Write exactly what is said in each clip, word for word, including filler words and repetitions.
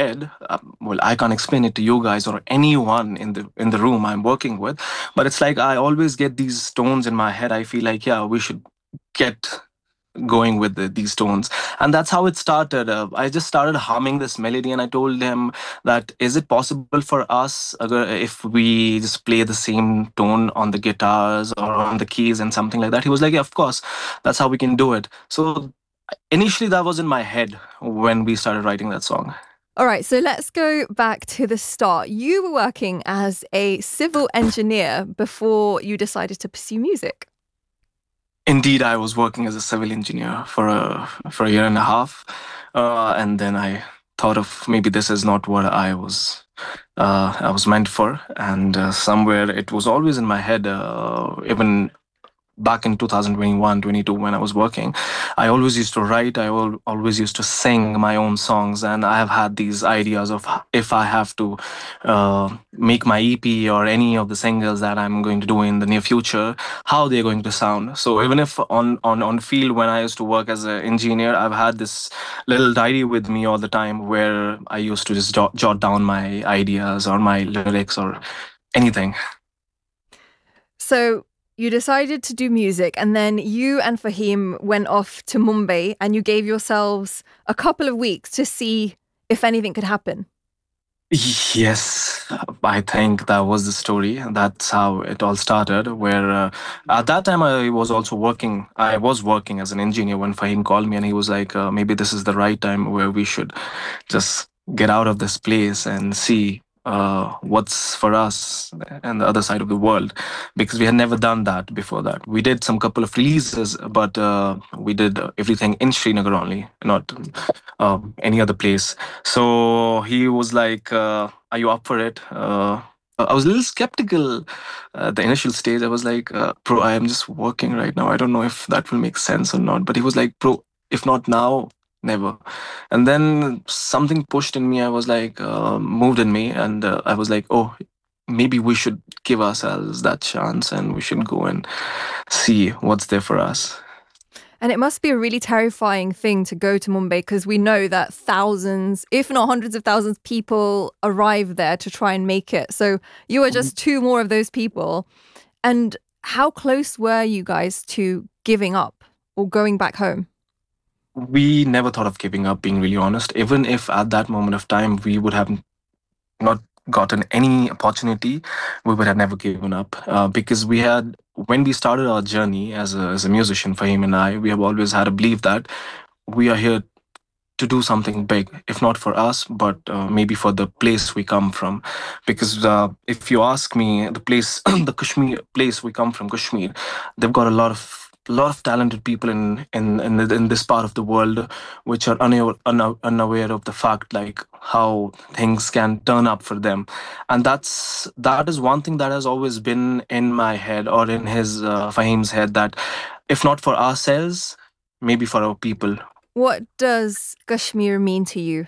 head. Uh, well, I can't explain it to you guys or anyone in the in the room I'm working with, but it's like I always get these tones in my head. I feel like, yeah, we should get going with the, these tones, and that's how it started. uh, I just started humming this melody, and I told him that, is it possible for us, agar, if we just play the same tone on the guitars or on the keys and something like that. He was like, yeah, of course, that's how we can do it. So initially that was in my head when we started writing that song. All right, so let's go back to the start. You were working as a civil engineer before you decided to pursue music. Indeed, I was working as a civil engineer for a for a year and a half, uh, and then I thought of, maybe this is not what I was uh, I was meant for, and uh, somewhere it was always in my head, uh, even back in two thousand twenty-one, twenty-two, when I was working. I always used to write, I al- always used to sing my own songs, and I have had these ideas of, h- if I have to uh, make my E P or any of the singles that I'm going to do in the near future, how they're going to sound. So even if on on on field, when I used to work as an engineer, I've had this little diary with me all the time, where I used to just jot, jot down my ideas or my lyrics or anything. So you decided to do music, and then you and Fahim went off to Mumbai, and you gave yourselves a couple of weeks to see if anything could happen. Yes, I think that was the story. That's how it all started. Where uh, at that time I was also working. I was working as an engineer when Fahim called me, and he was like, uh, "Maybe this is the right time where we should just get out of this place and see uh, what's for us and the other side of the world," because we had never done that before that. We did some couple of releases, but uh, we did everything in Srinagar only, not um, any other place. So he was like, uh, "Are you up for it?" Uh, I was a little skeptical at the initial stage. I was like, uh, "Bro, I am just working right now. I don't know if that will make sense or not." But he was like, "Bro, if not now, never." And then something pushed in me. I was like, uh, moved in me, and uh, I was like, "Oh, maybe we should give ourselves that chance, and we should go and see what's there for us." And it must be a really terrifying thing to go to Mumbai, because we know that thousands, if not hundreds of thousands, people arrive there to try and make it. So you are just two more of those people. And how close were you guys to giving up or going back home? We never thought of giving up, being really honest. Even if at that moment of time we would have not gotten any opportunity, we would have never given up, uh, because we had, when we started our journey as a, as a musician, for him and I, we have always had a belief that we are here to do something big, if not for us, but uh, maybe for the place we come from. Because uh, if you ask me, the place, the Kashmir place we come from, Kashmir, they've got a lot of lot of talented people in in in, in this part of the world, which are unaware, una- unaware of the fact, like how things can turn up for them. And that's that is one thing that has always been in my head, or in his uh, Fahim's head, that if not for ourselves, maybe for our people. What does Kashmir mean to you?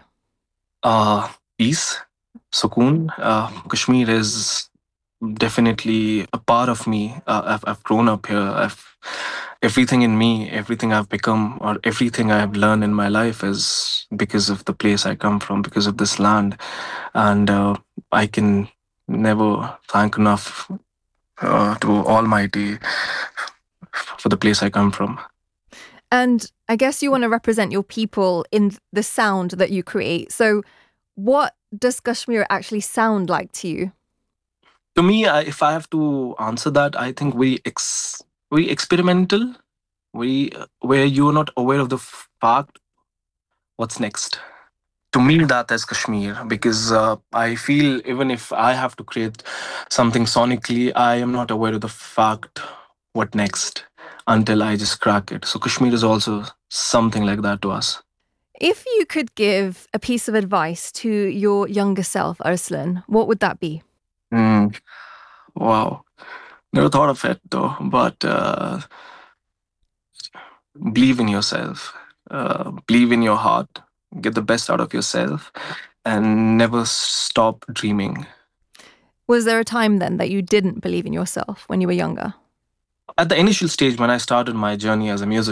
Uh, peace, sukoon. Uh, Kashmir is definitely a part of me. Uh, I've, I've grown up here. I've everything in me, everything I've become, or everything I have learned in my life is because of the place I come from, because of this land, and uh, I can never thank enough uh, to Almighty for the place I come from. And I guess you want to represent your people in the sound that you create. So what does Kashmir actually sound like to you? To me, I, if I have to answer that, I think we ex we experimental. We where you're not aware of the fact what's next. To me, that is Kashmir, because uh, I feel, even if I have to create something sonically, I am not aware of the fact what next until I just crack it. So Kashmir is also something like that to us. If you could give a piece of advice to your younger self, Arslan, what would that be? Mm, wow, never thought of it though, but uh, believe in yourself, uh, believe in your heart, get the best out of yourself, and never stop dreaming. Was there a time then that you didn't believe in yourself when you were younger? At the initial stage, when I started my journey as a musician,